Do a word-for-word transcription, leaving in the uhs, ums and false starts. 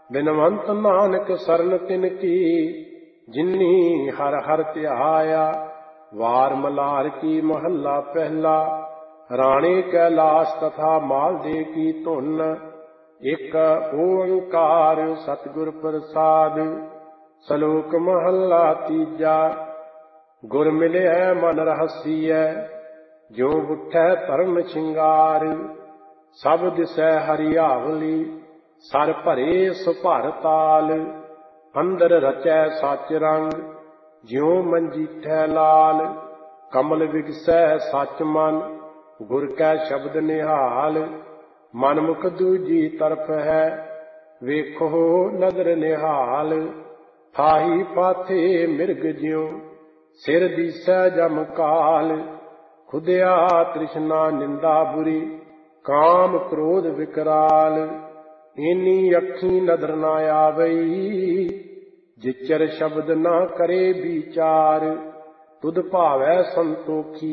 ਬਿਨਵੰਤ ਨਾਨਕ ਸਰਨ ਤਿਨ ਕੀ, ਜਿਨੀ ਹਰ ਹਰ ਧਿਆਇਆ। ਵਾਰ ਮਲਾਰ ਕੀ ਮਹੱਲਾ ਪਹਿਲਾ, ਰਾਣੇ ਕੈਲਾਸ਼ ਤਥਾ ਮਾਲਦੇ ਕੀ ਧੁਨ। ਇੱਕ ਓੰਕਾਰ ਸਤਿਗੁਰ ਪ੍ਰਸਾਦ। ਸਲੋਕ ਮਹੱਲਾ ਤੀਜਾ, ਗੁਰ ਮਿਲਿਆ ਮਨ ਰਹਸੀਐ, ਜਿਉ ਬੁੱਠੈ ਧਰਮ ਸ਼ਿੰਗਾਰ। ਸਭ ਦਿਸੈ ਹਰਿਆਵਲੀ, ਸਰ ਭਰੇ ਸੁਭਰ ਤਾਲ। ਅੰਦਰ ਰਚੈ ਸਚ ਰੰਗ, ਜਿਉ ਮੰਜੀਠੈ ਲਾਲ। ਕਮਲ ਵਿਗਸੈ ਸਚ ਮਨ, ਗੁਰ ਕੈ ਸ਼ਬਦ ਨਿਹਾਲ। ਮਨ ਮੁਖ ਦੂਜੀ ਤਰਫ ਹੈ, ਵੇਖੋ ਨਦਰ ਨਿਹਾਲ। ਥਾਹੀ ਪਾਥੇ ਮਿਰਗ ਜਿਉ, ਸਿਰ ਦੀਸੈ ਜਮ ਕਾਲ। ਖੁਦਿਆ ਤ੍ਰਿਸ਼ਨਾ ਨਿੰਦਾ ਬੁਰੀ, ਕਾਮ ਕ੍ਰੋਧ ਵਿਕਰਾਲ। ਏਨੀ ਅੱਖੀ ਨਦਰ ਨਾ ਆਵਈ, ਜਿਚਰ ਸ਼ਬਦ ਨਾ ਕਰੇ ਵਿਚਾਰ। ਤੁਧ ਭਾਵੈ ਸੰਤੋਖੀ,